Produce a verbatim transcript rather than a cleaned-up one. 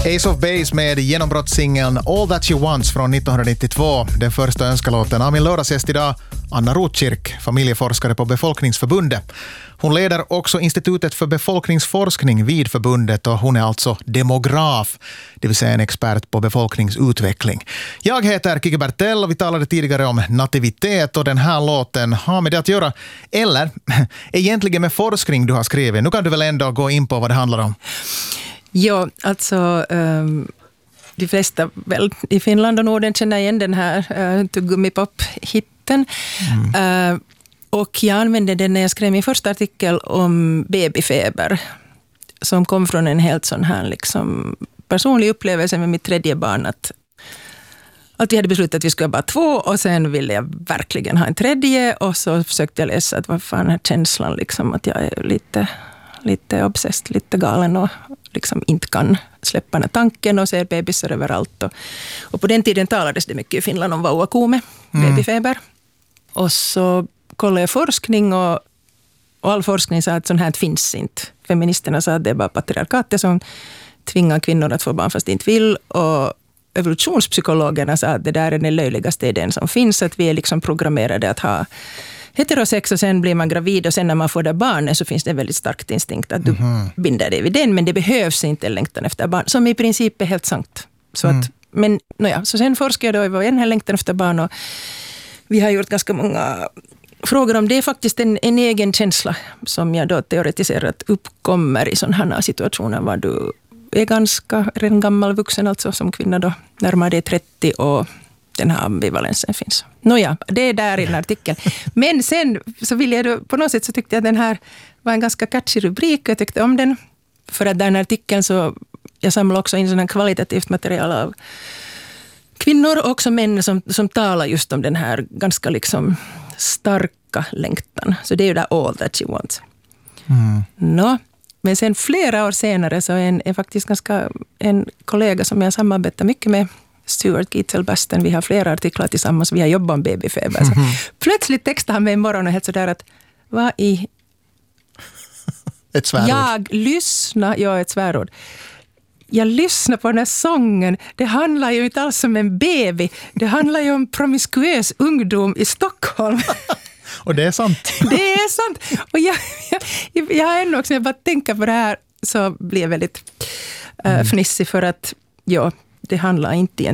Ace of Base med genombrottssingeln All That She Wants från nittonhundranittiotvå. Den första önskalåten av min lördagsgäst idag, Anna Rotkirk, familjeforskare på Befolkningsförbundet. Hon leder också Institutet för befolkningsforskning vid förbundet och hon är alltså demograf, det vill säga en expert på befolkningsutveckling. Jag heter Kike Bertell och vi talade tidigare om nativitet och den här låten har med det att göra. Eller egentligen med forskning du har skrivit. Nu kan du väl ändå gå in på vad det handlar om. Ja, alltså um, de flesta väl i Finland och Norden känner igen den här uh, Tuggummi-pop-hitten. Mm. Uh, och jag använde den när jag skrev min första artikel om babyfeber som kom från en helt sån här liksom, personlig upplevelse med mitt tredje barn. Att, att vi hade beslutat att vi skulle bara två och sen ville jag verkligen ha en tredje och så försökte jag läsa att vad fan är känslan liksom, att jag är lite, lite obsessed, lite galen och liksom inte kan släppa den tanken och ser bebisar överallt. Och, och på den tiden talades det mycket i Finland om vauvakuume, mm. babyfeber. Och så kollade jag forskning och, och all forskning sa att sånt här finns inte. Feministerna sa att det är bara patriarkatet som tvingar kvinnor att få barn fast de inte vill. Och evolutionspsykologerna sa att det där är den löjligaste idén som finns. Att vi är liksom programmerade att ha heterosex och sen blir man gravid och sen när man får det barnet så finns det en väldigt starkt instinkt att du mm. binder dig vid den, men det behövs inte en längtan efter barn, som i princip är helt sant. Så mm. att, men nåja, så sen forskade jag då i den här längtan efter barn och vi har gjort ganska många frågor om det. Är faktiskt en, en egen känsla som jag då teoretiserat uppkommer i sådana här situationer var du är ganska redan gammal vuxen alltså som kvinna då, närmare dig trettio och den här ambivalensen finns. Nåja, det är där i den artikeln. Men sen så vill jag då, på något sätt så tyckte jag att den här var en ganska catchy rubrik och jag tyckte om den. För att den artikeln så, jag samlar också in sån här kvalitativt material av kvinnor och också män som, som talar just om den här ganska liksom starka längtan. Så det är ju där all that she wants. Mm. Nå, men sen flera år senare så är en, är faktiskt ganska en kollega som jag samarbetar mycket med, Stuart Gitzel-Basten, vi har flera artiklar tillsammans, vi har jobbat om babyfeber. Mm. Plötsligt textade han mig imorgon och helt sådär att vad i... Ett svärord. Jag lyssnar, ja ett svärord. Jag lyssnar på den här sången. Det handlar ju inte alls om en baby. Det handlar ju om promiskuös ungdom i Stockholm. Och det är sant. Det är sant. Och jag, jag, jag har ännu också, när jag bara tänker på det här så blir jag väldigt uh, fnissig för att ja, det handlar inte